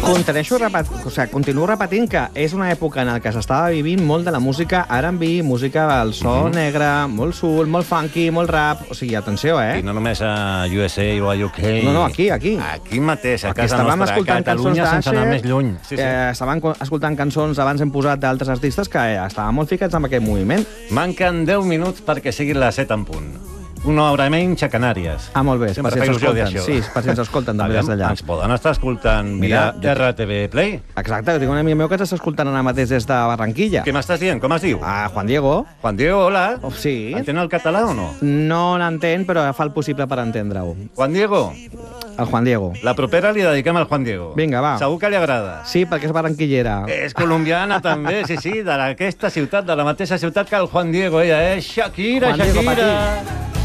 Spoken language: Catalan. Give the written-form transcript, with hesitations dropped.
Continuo repetint que és una època en què s'estava vivint molt de la música R&B, música al so negre, molt soul, molt funky, molt rap. O sigui, atenció, I no només a USA o a UK. No, aquí. Aquí mateix, a casa estàvem nostra, a Catalunya, sense anar més lluny. Estàvem escoltant cançons, abans hem posat d'altres artistes que estaven molt ficats en aquest moviment. Manquen 10 minuts perquè siguin les 7 en punt. Una hora menys a Canàries. Molt bé, per si ens escolten. Sí, per si ens escolten també des d'allà. Ens poden estar escoltant via RTV Play. Exacte, tinc un amic meu que ens està escoltant ara mateix des de Barranquilla. Què m'estàs dient? Com es diu? Juan Diego. Juan Diego, hola. Sí. Entén el català o no? No l'entén, però fa el possible per entendre-ho. Juan Diego. El Juan Diego. La propera li dediquem al Juan Diego. Vinga, va. Segur que li agrada. Sí, perquè és barranquillera. És colombiana també, sí, d'aquesta ciutat, de la mateixa ciutat que el Juan Diego. Ella és Shakira.